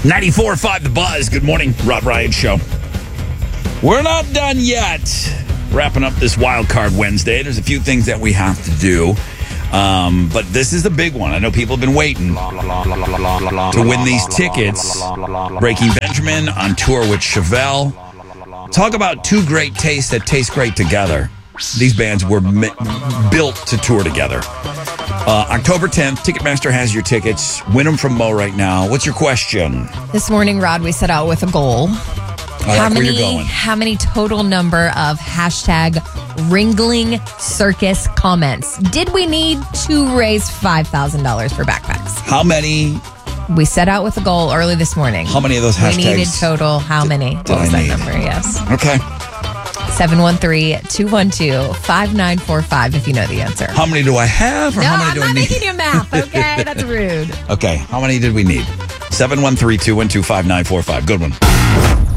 94.5 The Buzz. Good morning, Rob Ryan Show. We're not done yet. Wrapping up this Wild Card Wednesday. There's a few things that we have to do. But this is the big one. I know people have been waiting to win these tickets. Breaking Benjamin on tour with Chevelle. Talk about two great tastes that taste great together. These bands were built to tour together. October 10th, Ticketmaster has your tickets. Win them from Mo right now. What's your question? This morning, Rod, we set out with a goal. Where you're going. How many total number of hashtag Ringling Circus comments did we need to raise $5,000 for backpacks? How many? We set out with a goal early this morning. How many of those hashtags? We needed total. How many? What was that number? Yes. Okay. 713-212-5945 if you know the answer. How many do I have? Or No, how many I'm do not I need? making you math, okay? That's rude. Okay. How many did we need? 713-212-5945. Good one.